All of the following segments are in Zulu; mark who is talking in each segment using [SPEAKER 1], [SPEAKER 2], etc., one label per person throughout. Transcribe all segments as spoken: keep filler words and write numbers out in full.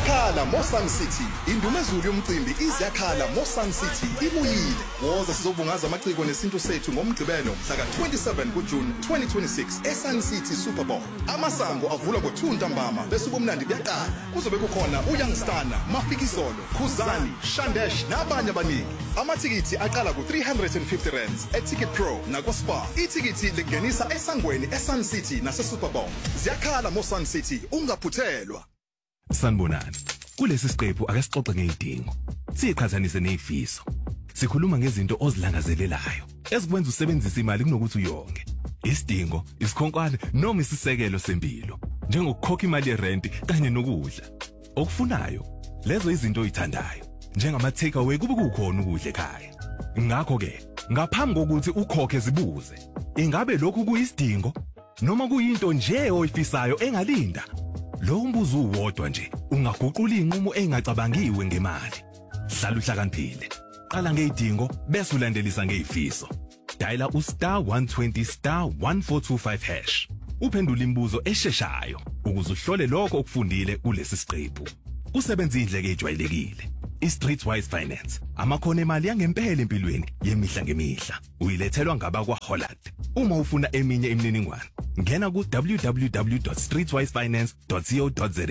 [SPEAKER 1] Ziyakhala Mo Sun City, indumezulu yomcimbi iziyakhala Mo Sun City ibuyile. Woza sizobungaza amaciko nesinto sethu ngomgcibelo mhla ka twenty-seven kuJune twenty twenty-six eSun City Super Bowl. Amasango avula ngo-two ntambama bese ubumnandi buyaqala. Kuzobe kukhona uYoungstana, Mafikizolo, Khuzani, Shandesh nabanye abaningi. Amathikithi aqala ku-three hundred fifty rands eTicket Pro nakwaSpar. Ithikithi lingenisa esangweni eSun City naseSuper Bowl. Ziyakhala Mo Sun City, ungaphuthelwa.
[SPEAKER 2] Sanibonani. Kulesi siqephu ake sixoxe ngezidingo. Siqhathanise nezifiso. Sikhuluma ngezinto ozilangazelelayo ezikwenza usebenzise imali kunokuthi uyonge. Isidingo, isikhonkwane noma isisekelo sempilo, njengokukhokha imali yerent kanye nokudla. Okufunayo, lezo izinto oyithandayo, njengama takeaway kube kukhona ukudla ekhaya. Ngakho ke, ngaphambi kokuthi ukhokhe zibuze, ingabe lokhu kuyisidingo noma kuyinto nje oyifisayo engalinda? Lo umbuzo uwodwa nje ungaguqula inqumo engacabangiwe ngemali. Hlala uhlakaniphile. Qala ngezidingo bese ulandelisa ngezifiso. Diala u star one twenty star one four two five hash. Uphendula imibuzo esheshayo ukuze uhlole lokho okufundile kulesi siqephu. Usebenza indleke ejwayelekile. iStreetwise Finance, amakhono emali yangempela empilweni yemihla ngemihla. Uyilethelwa ngabakwa Holland. Uma ufuna eminye imininingwane, ngena ku w w w dot streetwise finance dot co dot za.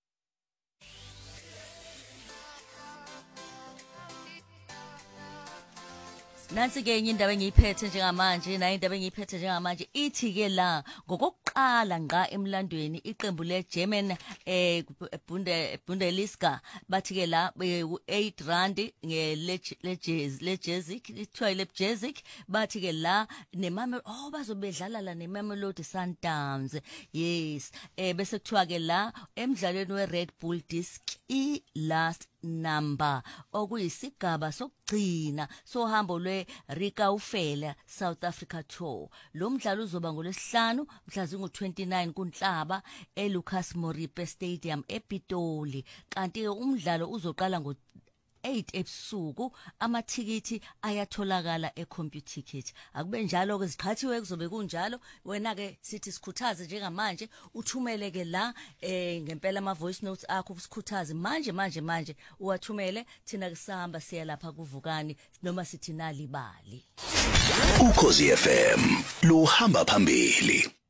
[SPEAKER 3] Nansi ke indaba engiyiphethe njengamanje na indaba engiyiphethe njengamanje ithi ke la ngokokuqala ngqa emlandweni iqembu leGerman eh Bunde Bundesliga bathi ke la eight rand ngelejezi lejezi lithiwa lejezik bathi ke la nemame oh bazobedlala la neMamelodi Sundowns yes eh bese kuthiwa ke la emidlalweni weRed Bull Disc I last number okuyisigaba sokugcina sohambo lwe Rika Ufela South Africa Tour. Lo mdlalo uzoba ngolesihlanu mhla zingu twenty-nine kuNhlaba eLucas Moripe Stadium ePitoli. Kanti ke umdlalo uzoqala ngo eight ebusuku. Amathikithi ayatholakala eCompuTicket. Akube njalo ke siqhathiwe kuzobe kunjalo. Wena ke sithi sikhuthaze njengamanje uthumele ke la eh ngempela ama voice notes akho kusikhuthaze manje manje manje uwathumele thina kusahamba siya lapha kuvukani noma sithi nali bali.
[SPEAKER 4] Ukhozi F M lo hamba phambili.